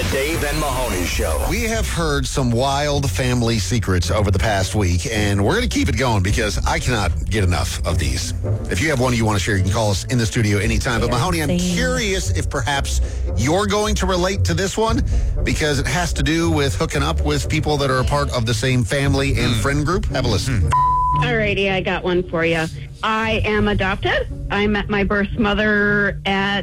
Dave and Mahoney Show. We have heard some wild family secrets over the past week, and we're going to keep it going because I cannot get enough of these. If you have one you want to share, you can call us in the studio anytime. But Mahoney, I'm curious if perhaps you're going to relate to this one because it has to do with hooking up with people that are a part of the same family and friend group. Have a listen. Alrighty, I got one for you. I am adopted. I met my birth mother at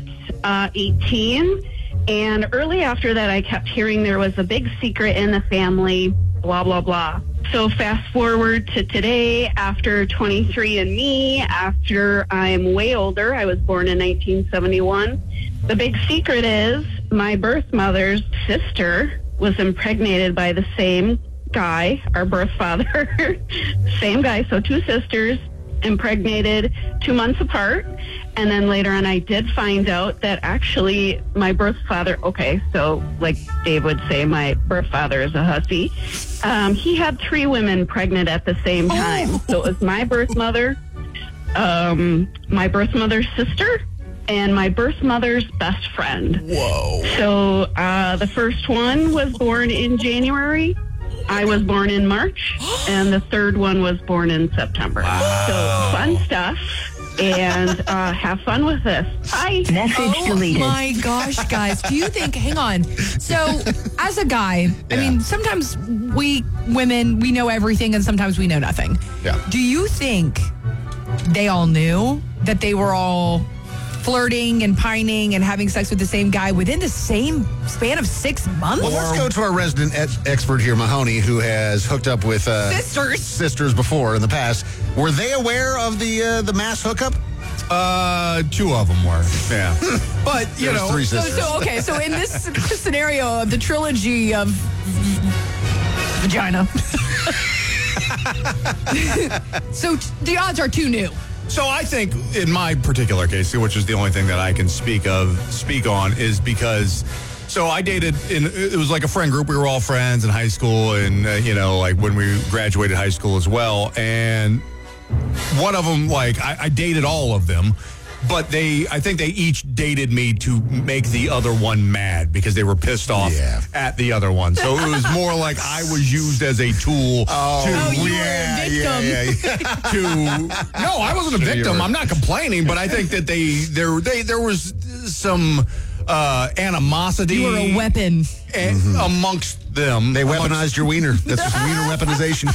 18. And early after that, I kept hearing there was a big secret in the family, blah, blah, blah. So fast forward to today, after 23andMe, after I'm way older, I was born in 1971. The big secret is my birth mother's sister was impregnated by the same guy, our birth father. Same guy, so two sisters impregnated 2 months apart. And then later on, I did find out that actually my birth father, okay, so like Dave would say, my birth father is a hussy. He had 3 women pregnant at the same time. So it was my birth mother, my birth mother's sister, and my birth mother's best friend. Whoa. So the first one was born in January. I was born in March, and the third one was born in September. Wow. So fun stuff. And have fun with this. Bye. Message deleted. Oh my gosh, guys. Do you think, hang on. So as a guy, I mean, sometimes we women, we know everything and sometimes we know nothing. Yeah. Do you think they all knew that they were all flirting and pining and having sex with the same guy within the same span of 6 months? Well, let's go to our resident expert here, Mahoney, who has hooked up with sisters before in the past. Were they aware of the mass hookup? 2 of them were. Yeah. But, you know. 3 sisters. So in this scenario of the trilogy of vagina. So the odds are 2 new. So I think in my particular case, which is the only thing that I can speak on, is because, so I dated, it was like a friend group. We were all friends in high school and, like when we graduated high school as well. And one of them, like, I dated all of them. But I think they each dated me to make the other one mad because they were pissed off at the other one. So it was more like I was used as a tool you were a victim. No, I wasn't a victim. I'm not complaining, but I think that there was some animosity. You were a weapon. Amongst them. They weaponized your wiener. That's just wiener weaponization.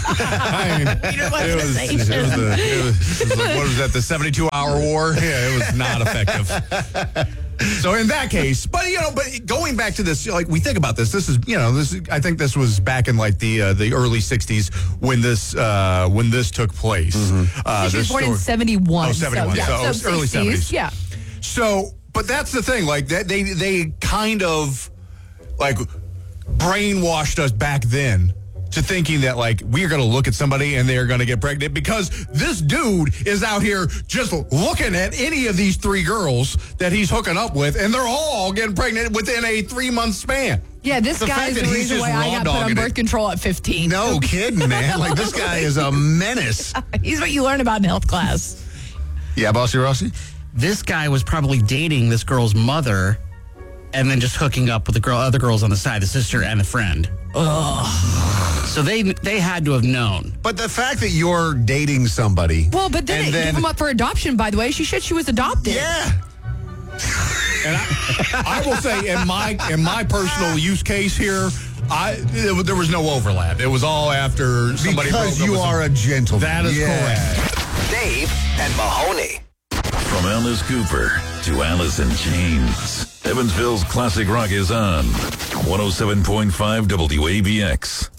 It was like, what was that, the 72-hour war? Yeah, it was not effective. So in that case, but going back to this, like we think about this is, I think this was back in like the early 60s when this took place. She was born in 71. Oh, 71. So early 70s. Yeah. So, but that's the thing, like that they kind of like brainwashed us back then to thinking that like we are going to look at somebody and they are going to get pregnant because this dude is out here just looking at any of these 3 girls that he's hooking up with and they're all getting pregnant within a 3-month span. Yeah, this guy's the reason why I got put on birth control at 15. No kidding, man. Like this guy is a menace. He's what you learn about in health class. Yeah, Bossy Rossi? This guy was probably dating this girl's mother and then just hooking up with the other girls on the side, the sister and the friend. Ugh. So they had to have known. But the fact that you're dating somebody. Well, but then give him up for adoption, by the way. She said she was adopted. Yeah. And I will say in my personal use case here, there was no overlap. It was all after somebody broke up. Because you are a gentleman. That is correct. Dave and Mahoney. From Alice Cooper to Alice in Chains, Evansville's classic rock is on 107.5 WABX.